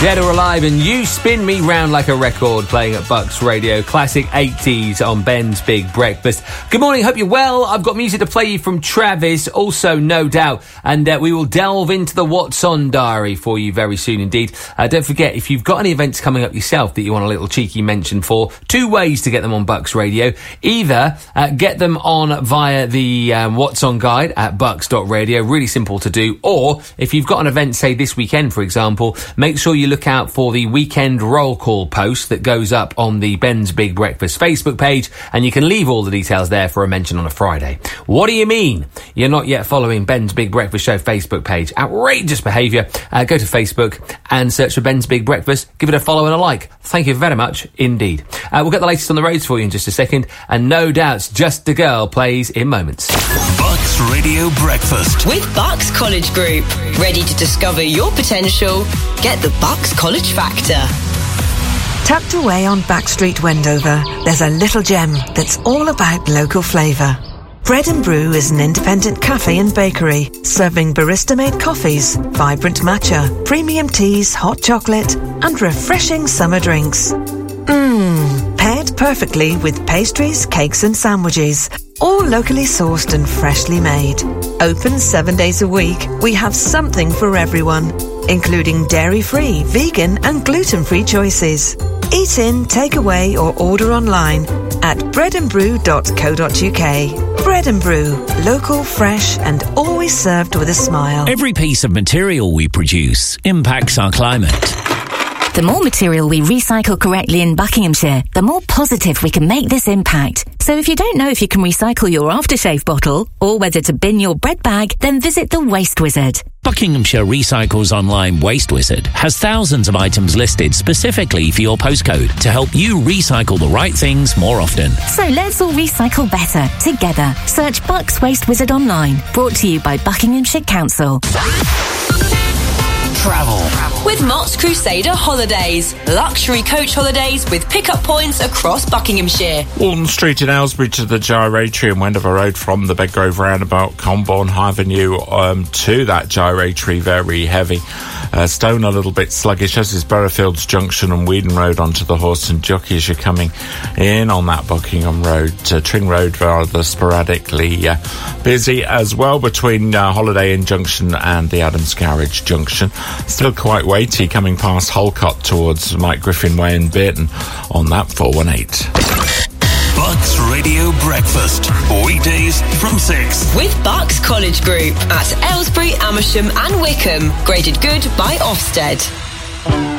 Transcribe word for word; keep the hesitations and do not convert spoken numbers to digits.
Dead or Alive and You Spin Me Round Like a Record, playing at Bucks Radio. Classic eighties on Ben's Big Breakfast. Good morning, hope you're well. I've got music to play you from Travis, also No Doubt, and uh, we will delve into the What's On diary for you very soon indeed. Uh, don't forget, if you've got any events coming up yourself that you want a little cheeky mention for, two ways to get them on Bucks Radio. Either uh, get them on via the um, What's On guide at bucks dot radio, really simple to do, or if you've got an event, say this weekend for example, make sure you look out for the weekend roll call post that goes up on the Ben's Big Breakfast Facebook page, and you can leave all the details there for a mention on a Friday. What do you mean you're not yet following Ben's Big Breakfast Show Facebook page? Outrageous behaviour. Uh, go to Facebook and search for Ben's Big Breakfast. Give it a follow and a like. Thank you very much indeed. Uh, we'll get the latest on the roads for you in just a second, and No Doubt's Just a Girl plays in moments. Bucks Radio Breakfast with Bucks College Group. Ready to discover your potential? Get the Bucks College Factor. Tucked away on Backstreet, Wendover, there's a little gem that's all about local flavour. Bread and Brew is an independent cafe and bakery, serving barista-made coffees, vibrant matcha, premium teas, hot chocolate, and refreshing summer drinks. Mmm, paired perfectly with pastries, cakes and sandwiches, all locally sourced and freshly made. Open seven days a week, we have something for everyone, including dairy-free, vegan and gluten-free choices. Eat in, take away or order online at bread and brew dot co dot uk. Bread and Brew, local, fresh and always served with a smile. Every piece of material we produce impacts our climate. The more material we recycle correctly in Buckinghamshire, the more positive we can make this impact. So if you don't know if you can recycle your aftershave bottle or whether to bin your bread bag, then visit the Waste Wizard. Buckinghamshire Recycles Online Waste Wizard has thousands of items listed specifically for your postcode to help you recycle the right things more often. So let's all recycle better together. Search Bucks Waste Wizard online. Brought to you by Buckinghamshire Council. Travel with Mott's Crusader Holidays. Luxury coach holidays with pick-up points across Buckinghamshire. Walton Street in Aylesbury to the Gyratory and Wendover Road from the Bedgrove roundabout, Combourne Avenue um, to that Gyratory, very heavy. Uh, Stone a little bit sluggish, as is Burrowfields Junction and Weedon Road onto the Horse and Jockey as you're coming in on that Buckingham Road. Uh, Tring Road rather sporadically uh, busy as well between uh, Holiday Inn Junction and the Adams Garage Junction. Still quite weighty coming past Holcott towards Mike Griffin Way and Burton on that four one eight. Bucks Radio Breakfast, weekdays from six. With Bucks College Group at Aylesbury, Amersham and Wickham. Graded good by Ofsted.